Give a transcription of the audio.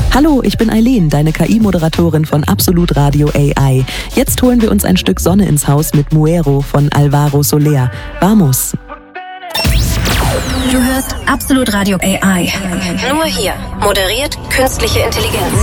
Hallo, ich bin Eileen, deine KI-Moderatorin von Absolut Radio AI. Jetzt holen wir uns ein Stück Sonne ins Haus mit Muero von Alvaro Soler. Vamos! Du hörst Absolut Radio AI. Nur hier. Moderiert künstliche Intelligenz.